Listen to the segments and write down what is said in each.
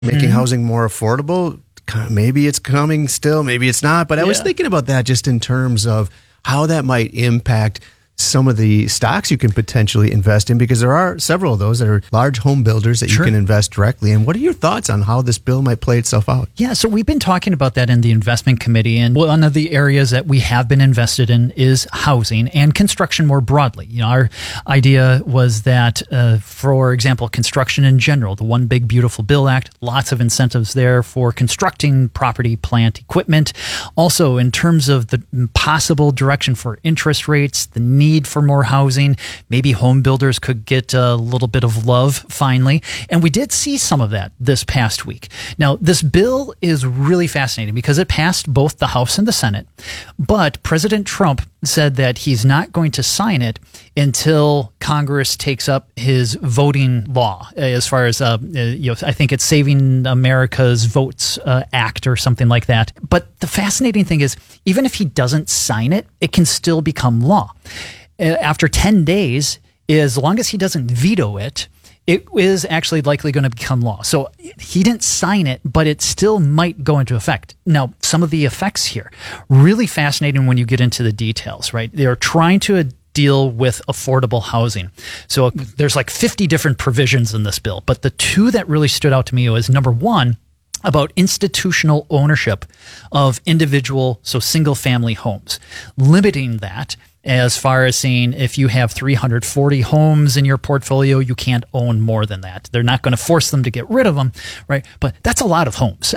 making housing more affordable. Maybe it's coming still, maybe it's not. But I was thinking about that just in terms of how that might impact some of the stocks you can potentially invest in, because there are several of those that are large home builders that you can invest directly in. What are your thoughts on how this bill might play itself out? Yeah, so we've been talking about that in the investment committee, and one of the areas that we have been invested in is housing and construction more broadly. Our idea was that, for example, construction in general, the One Big Beautiful Bill Act, lots of incentives there for constructing property, plant, equipment. Also, in terms of the possible direction for interest rates, the need for more housing, maybe home builders could get a little bit of love finally. And we did see some of that this past week. Now, this bill is really fascinating because it passed both the House and the Senate, but President Trump said that he's not going to sign it until Congress takes up his voting law, as far as, I think it's Saving America's Votes Act or something like that. But the fascinating thing is, even if he doesn't sign it, it can still become law. After 10 days, as long as he doesn't veto it, it is actually likely going to become law. So he didn't sign it, but it still might go into effect. Now, some of the effects here, really fascinating when you get into the details, right? They're trying to deal with affordable housing. So there's like 50 different provisions in this bill, but the two that really stood out to me was, number one, about institutional ownership of individual, so single-family homes, limiting that as far as saying if you have 340 homes in your portfolio, you can't own more than that. They're not going to force them to get rid of them, right? But that's a lot of homes.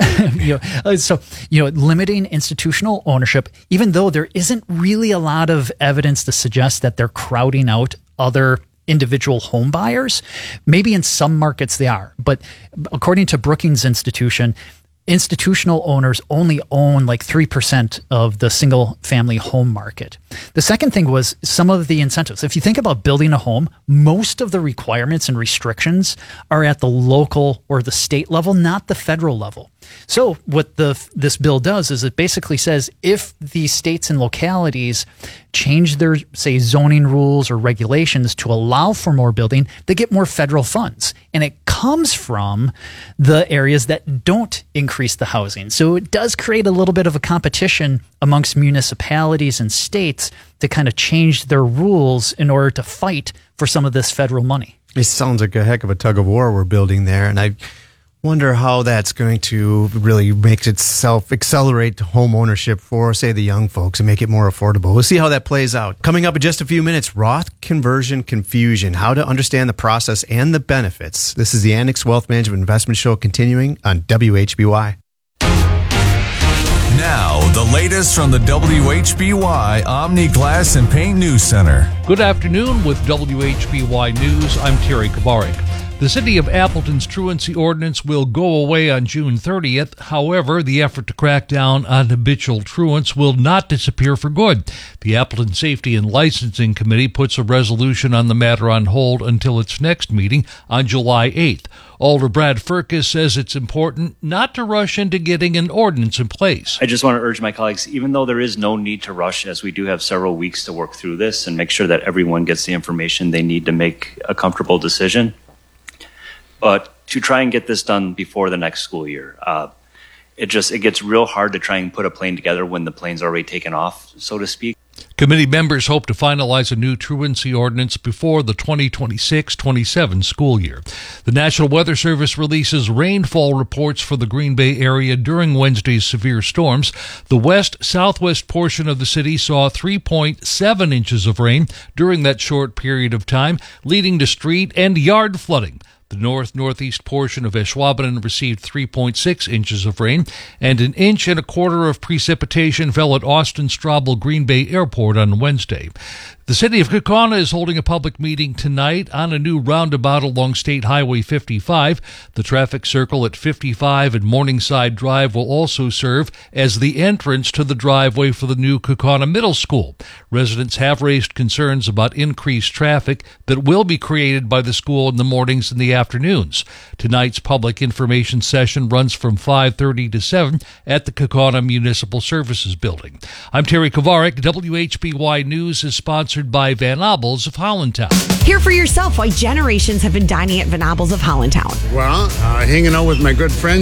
So limiting institutional ownership, even though there isn't really a lot of evidence to suggest that they're crowding out other individual home buyers. Maybe in some markets they are, but according to Brookings Institution, institutional owners only own like 3% of the single family home market. The second thing was some of the incentives. If you think about building a home, most of the requirements and restrictions are at the local or the state level, not the federal level. So what this bill does is it basically says if the states and localities change their, say, zoning rules or regulations to allow for more building, they get more federal funds. And it comes from the areas that don't increase the housing. So it does create a little bit of a competition amongst municipalities and states to kind of change their rules in order to fight for some of this federal money. It sounds like a heck of a tug of war we're building there. And I wonder how that's going to really make itself accelerate home ownership for, say, the young folks and make it more affordable. We'll see how that plays out. Coming up in just a few minutes, Roth conversion confusion, how to understand the process and the benefits. This is the Annex Wealth Management Investment Show continuing on WHBY. Now, the latest from the WHBY Omni Glass and Paint News Center. Good afternoon with WHBY News. I'm Terry Kovarik. The City of Appleton's truancy ordinance will go away on June 30th. However, the effort to crack down on habitual truants will not disappear for good. The Appleton Safety and Licensing Committee puts a resolution on the matter on hold until its next meeting on July 8th. Alder Brad Firkus says it's important not to rush into getting an ordinance in place. I just want to urge my colleagues, even though there is no need to rush, as we do have several weeks to work through this and make sure that everyone gets the information they need to make a comfortable decision, but to try and get this done before the next school year. It gets real hard to try and put a plane together when the plane's already taken off, so to speak. Committee members hope to finalize a new truancy ordinance before the 2026-27 school year. The National Weather Service releases rainfall reports for the Green Bay area during Wednesday's severe storms. The west-southwest portion of the city saw 3.7 inches of rain during that short period of time, leading to street and yard flooding. The north-northeast portion of Ashwaubenon received 3.6 inches of rain, and 1.25 inches of precipitation fell at Austin Straubel Green Bay Airport on Wednesday. The city of Kaukauna is holding a public meeting tonight on a new roundabout along State Highway 55. The traffic circle at 55 and Morningside Drive will also serve as the entrance to the driveway for the new Kaukauna Middle School. Residents have raised concerns about increased traffic that will be created by the school in the mornings and the afternoons. Tonight's public information session runs from 5:30 to 7 at the Kaukauna Municipal Services Building. I'm Terry Kovarik. WHBY News is sponsored sponsored by Van Abels of Hollandtown. Hear for yourself why generations have been dining at Van Abels of Hollandtown. Well, hanging out with my good friends